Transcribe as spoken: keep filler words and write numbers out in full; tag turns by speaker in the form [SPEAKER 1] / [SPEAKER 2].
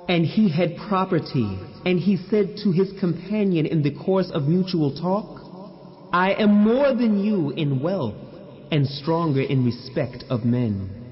[SPEAKER 1] And he had property, and he said to his companion in the course of mutual talk, I am more than you in wealth and stronger in respect of men.